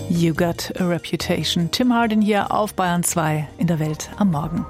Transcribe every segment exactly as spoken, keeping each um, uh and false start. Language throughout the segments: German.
You Got a Reputation. Tim Hardin hier auf Bayern zwei in der Welt am Morgen.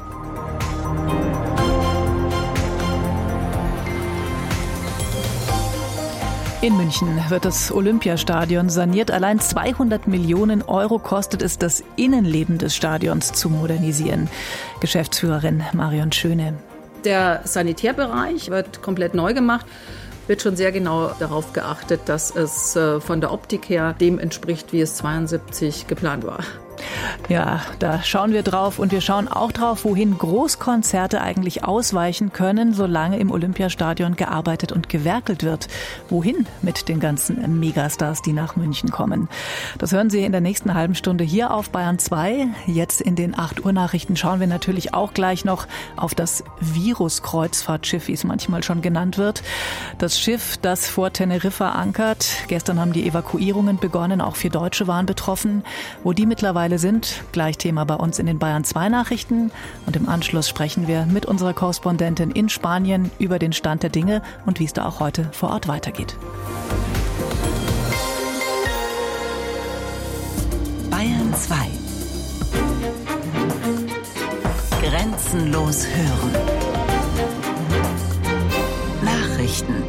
In München wird das Olympiastadion saniert. Allein zweihundert Millionen Euro kostet es, das Innenleben des Stadions zu modernisieren. Geschäftsführerin Marion Schöne. Der Sanitärbereich wird komplett neu gemacht. Wird schon sehr genau darauf geachtet, dass es von der Optik her dem entspricht, wie es zweiundsiebzig geplant war. Ja, da schauen wir drauf und wir schauen auch drauf, wohin Großkonzerte eigentlich ausweichen können, solange im Olympiastadion gearbeitet und gewerkelt wird. Wohin mit den ganzen Megastars, die nach München kommen? Das hören Sie in der nächsten halben Stunde hier auf Bayern zwei. Jetzt in den acht Uhr Nachrichten schauen wir natürlich auch gleich noch auf das Virus-Kreuzfahrtschiff, wie es manchmal schon genannt wird. Das Schiff, das vor Teneriffa ankert. Gestern haben die Evakuierungen begonnen, auch vier Deutsche waren betroffen. Wo die mittlerweile sind, gleich Thema bei uns in den Bayern zwei Nachrichten. Und im Anschluss sprechen wir mit unserer Korrespondentin in Spanien über den Stand der Dinge und wie es da auch heute vor Ort weitergeht. Bayern zwei. Grenzenlos hören. Nachrichten.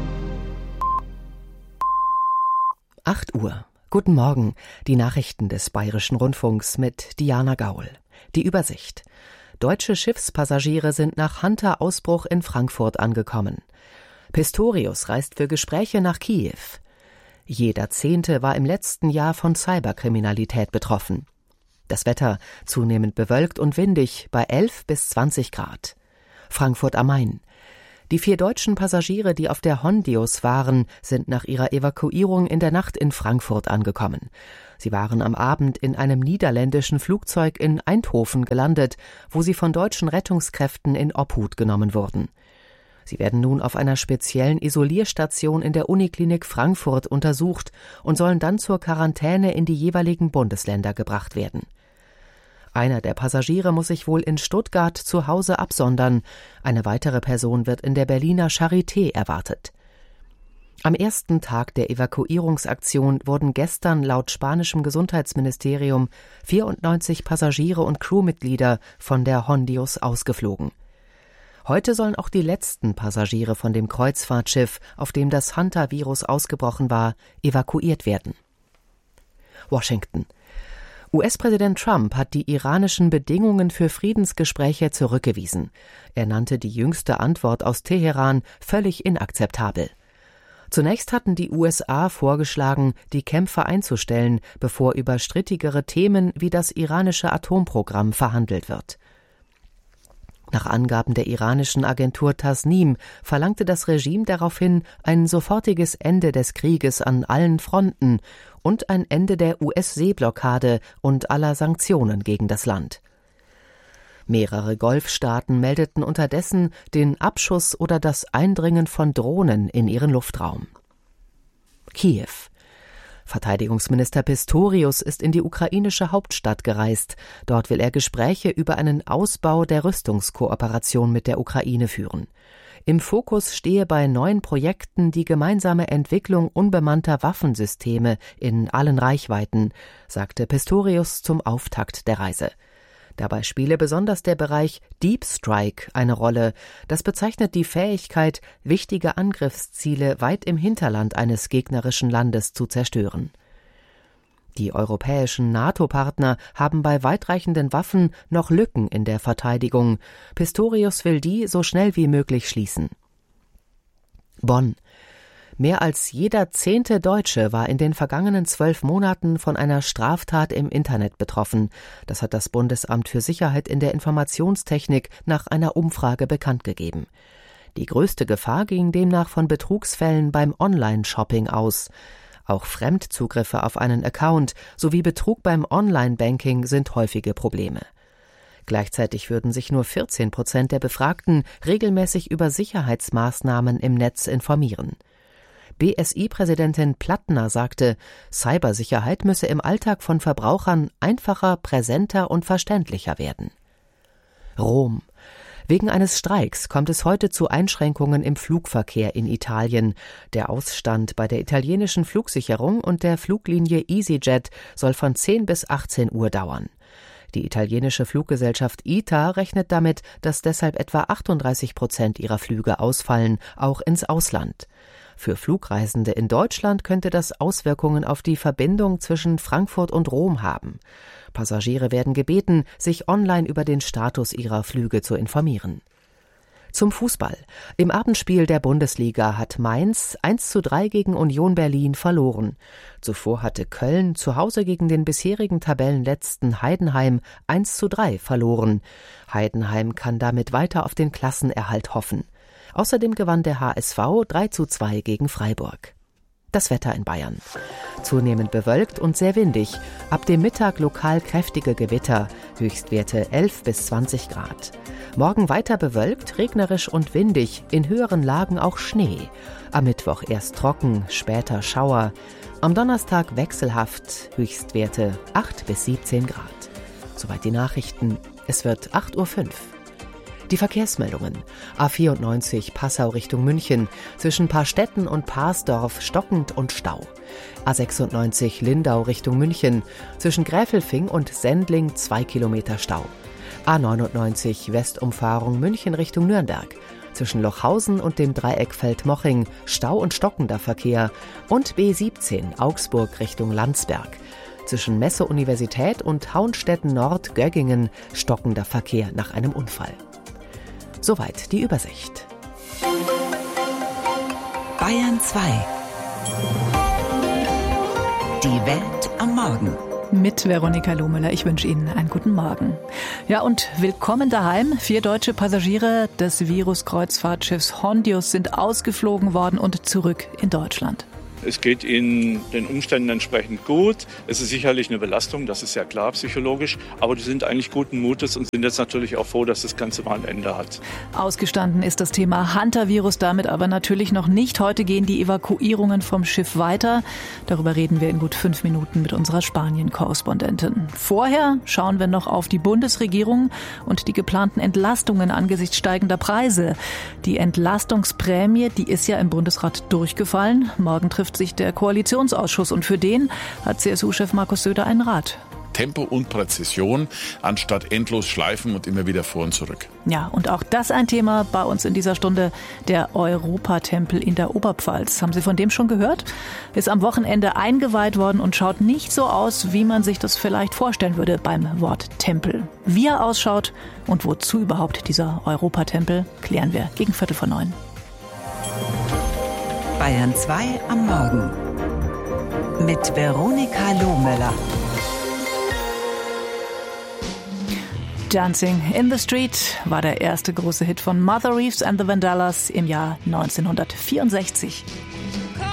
acht Uhr. Guten Morgen, die Nachrichten des Bayerischen Rundfunks mit Diana Gaul. Die Übersicht. Deutsche Schiffspassagiere sind nach Hunter-Ausbruch in Frankfurt angekommen. Pistorius reist für Gespräche nach Kiew. Jeder Zehnte war im letzten Jahr von Cyberkriminalität betroffen. Das Wetter zunehmend bewölkt und windig bei elf bis zwanzig Grad. Frankfurt am Main. Die vier deutschen Passagiere, die auf der Hondius waren, sind nach ihrer Evakuierung in der Nacht in Frankfurt angekommen. Sie waren am Abend in einem niederländischen Flugzeug in Eindhoven gelandet, wo sie von deutschen Rettungskräften in Obhut genommen wurden. Sie werden nun auf einer speziellen Isolierstation in der Uniklinik Frankfurt untersucht und sollen dann zur Quarantäne in die jeweiligen Bundesländer gebracht werden. Einer der Passagiere muss sich wohl in Stuttgart zu Hause absondern. Eine weitere Person wird in der Berliner Charité erwartet. Am ersten Tag der Evakuierungsaktion wurden gestern laut spanischem Gesundheitsministerium vierundneunzig Passagiere und Crewmitglieder von der Hondius ausgeflogen. Heute sollen auch die letzten Passagiere von dem Kreuzfahrtschiff, auf dem das Hunter-Virus ausgebrochen war, evakuiert werden. Washington. U S-Präsident Trump hat die iranischen Bedingungen für Friedensgespräche zurückgewiesen. Er nannte die jüngste Antwort aus Teheran völlig inakzeptabel. Zunächst hatten die U S A vorgeschlagen, die Kämpfe einzustellen, bevor über strittigere Themen wie das iranische Atomprogramm verhandelt wird. Nach Angaben der iranischen Agentur Tasnim verlangte das Regime daraufhin ein sofortiges Ende des Krieges an allen Fronten und ein Ende der U S-Seeblockade und aller Sanktionen gegen das Land. Mehrere Golfstaaten meldeten unterdessen den Abschuss oder das Eindringen von Drohnen in ihren Luftraum. Kiew. Verteidigungsminister Pistorius ist in die ukrainische Hauptstadt gereist. Dort will er Gespräche über einen Ausbau der Rüstungskooperation mit der Ukraine führen. Im Fokus stehe bei neuen Projekten die gemeinsame Entwicklung unbemannter Waffensysteme in allen Reichweiten, sagte Pistorius zum Auftakt der Reise. Dabei spiele besonders der Bereich Deep Strike eine Rolle. Das bezeichnet die Fähigkeit, wichtige Angriffsziele weit im Hinterland eines gegnerischen Landes zu zerstören. Die europäischen NATO-Partner haben bei weitreichenden Waffen noch Lücken in der Verteidigung. Pistorius will die so schnell wie möglich schließen. Bonn. Mehr als jeder zehnte Deutsche war in den vergangenen zwölf Monaten von einer Straftat im Internet betroffen. Das hat das Bundesamt für Sicherheit in der Informationstechnik nach einer Umfrage bekannt gegeben. Die größte Gefahr ging demnach von Betrugsfällen beim Online-Shopping aus. Auch Fremdzugriffe auf einen Account sowie Betrug beim Online-Banking sind häufige Probleme. Gleichzeitig würden sich nur vierzehn Prozent der Befragten regelmäßig über Sicherheitsmaßnahmen im Netz informieren. B S I-Präsidentin Plattner sagte, Cybersicherheit müsse im Alltag von Verbrauchern einfacher, präsenter und verständlicher werden. Rom. Wegen eines Streiks kommt es heute zu Einschränkungen im Flugverkehr in Italien. Der Ausstand bei der italienischen Flugsicherung und der Fluglinie EasyJet soll von zehn bis achtzehn Uhr dauern. Die italienische Fluggesellschaft I T A rechnet damit, dass deshalb etwa achtunddreißig Prozent ihrer Flüge ausfallen, auch ins Ausland. Für Flugreisende in Deutschland könnte das Auswirkungen auf die Verbindung zwischen Frankfurt und Rom haben. Passagiere werden gebeten, sich online über den Status ihrer Flüge zu informieren. Zum Fußball. Im Abendspiel der Bundesliga hat Mainz eins zu drei gegen Union Berlin verloren. Zuvor hatte Köln zu Hause gegen den bisherigen Tabellenletzten Heidenheim eins zu drei verloren. Heidenheim kann damit weiter auf den Klassenerhalt hoffen. Außerdem gewann der H S V drei zu zwei gegen Freiburg. Das Wetter in Bayern. Zunehmend bewölkt und sehr windig. Ab dem Mittag lokal kräftige Gewitter. Höchstwerte elf bis zwanzig Grad. Morgen weiter bewölkt, regnerisch und windig. In höheren Lagen auch Schnee. Am Mittwoch erst trocken, später Schauer. Am Donnerstag wechselhaft. Höchstwerte acht bis siebzehn Grad. Soweit die Nachrichten. Es wird acht Uhr fünf. Die Verkehrsmeldungen. A vierundneunzig Passau Richtung München. Zwischen Paarstetten und Parsdorf stockend und Stau. A sechsundneunzig Lindau Richtung München. Zwischen Gräfelfing und Sendling zwei Kilometer Stau. A neunundneunzig Westumfahrung München Richtung Nürnberg. Zwischen Lochhausen und dem Dreieck Feldmoching Stau und stockender Verkehr. Und B siebzehn Augsburg Richtung Landsberg. Zwischen Messe-Universität und Hauenstetten-Nord-Göggingen stockender Verkehr nach einem Unfall. Soweit die Übersicht. Bayern zwei. Die Welt am Morgen. Mit Veronika Lohmüller. Ich wünsche Ihnen einen guten Morgen. Ja, und willkommen daheim. Vier deutsche Passagiere des Virus-Kreuzfahrtschiffs Hondius sind ausgeflogen worden und zurück in Deutschland. Es geht ihnen den Umständen entsprechend gut. Es ist sicherlich eine Belastung, das ist ja klar psychologisch. Aber die sind eigentlich guten Mutes und sind jetzt natürlich auch froh, dass das Ganze mal ein Ende hat. Ausgestanden ist das Thema Hantavirus damit aber natürlich noch nicht. Heute gehen die Evakuierungen vom Schiff weiter. Darüber reden wir in gut fünf Minuten mit unserer Spanien-Korrespondentin. Vorher schauen wir noch auf die Bundesregierung und die geplanten Entlastungen angesichts steigender Preise. Die Entlastungsprämie, die ist ja im Bundesrat durchgefallen. Morgen trifft sich der Koalitionsausschuss und für den hat C S U-Chef Markus Söder einen Rat. Tempo und Präzision, anstatt endlos schleifen und immer wieder vor und zurück. Ja, und auch das ein Thema bei uns in dieser Stunde, der Europatempel in der Oberpfalz. Haben Sie von dem schon gehört? Ist am Wochenende eingeweiht worden und schaut nicht so aus, wie man sich das vielleicht vorstellen würde beim Wort Tempel. Wie er ausschaut und wozu überhaupt dieser Europatempel, klären wir gegen Viertel vor neun. Bayern zwei am Morgen. Mit Veronika Lohmüller. Dancing in the Street war der erste große Hit von Mother Reeves and the Vandellas im Jahr neunzehnhundertvierundsechzig.